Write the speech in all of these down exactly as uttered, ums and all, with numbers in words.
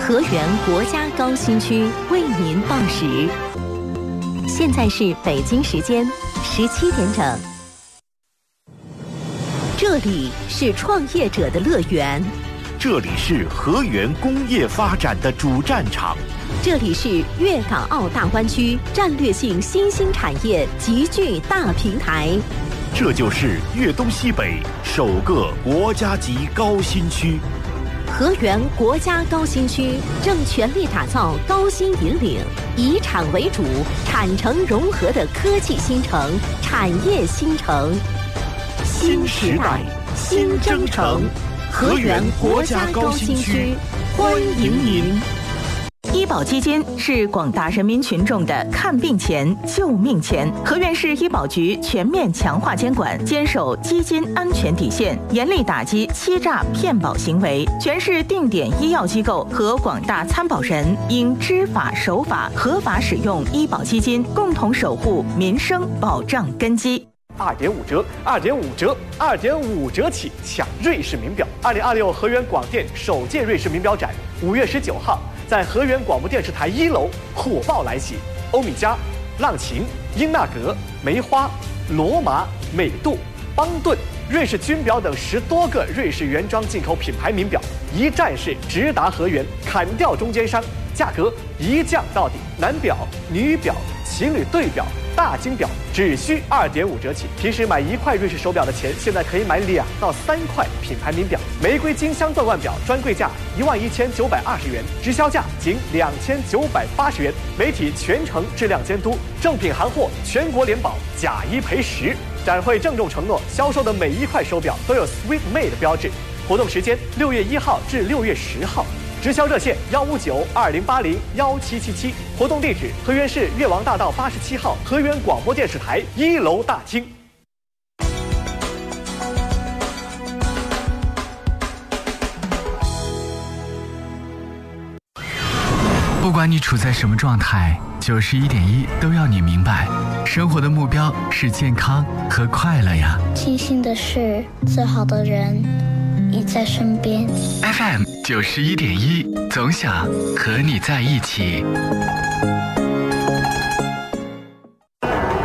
河源国家高新区为您报时。现在是北京时间十七点整。这里是创业者的乐园， 这里是河源工业发展的主战场， 这里是粤港澳大湾区战略性新兴产业集聚大平台， 这就是粤东西北首个国家级高新区。 河源国家高新区正全力打造高新引领、以产为主、产城融合的科技新城、产业新城。 新时代，新征程，河源国家高新区，欢迎您。 医保基金是广大人民群众的看病钱、救命钱。河源市医保局全面强化监管，坚守基金安全底线，严厉打击欺诈骗保行为。全市定点医药机构和广大参保人应知法守法，合法使用医保基金，共同守护民生保障根基。 二点五折，二点五折，二点五折起抢瑞士名表！二零二六河源广电首届瑞士名表展，五月十九号在河源广播电视台一楼火爆来袭。欧米茄、浪琴、英纳格、梅花、罗马、美度、邦顿、瑞士军表等十多个瑞士原装进口品牌名表，一站式直达河源，砍掉中间商，价格一降到底。男表、女表、情侣对表、大金表只需二点五折起。平时买一块瑞士手表的钱，现在可以买两到三块品牌名表。玫瑰金镶钻冠表专柜价一万一千九百二十元，直销价仅两千九百八十元。媒体全程质量监督，正品行货全国联保，假一赔十。展会郑重承诺，销售的每一块手表都有 Sweet Made 标志。活动时间六月一号至六月十号。直销热线幺五九二零八零幺七七七，活动地址河源市越王大道八十七号河源广播电视台一楼大厅。 不管你处在什么状态，九十一点一都要你明白，生活的目标是健康和快乐呀。 庆幸的是，最好的人你在身边。 F M 九十一点一，总想和你在一起。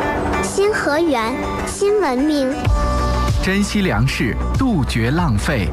新河源，新文明， 珍惜粮食，杜绝浪费。